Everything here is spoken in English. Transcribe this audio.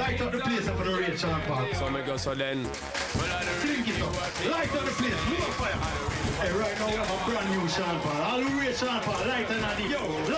Light up the place for the rate, Sean Paul. So me go so then. Flink it up. Light up the place. Move up fire. Hey, right now we have a brand new Sean Paul. All the rate Sean Paul. Light and the yo.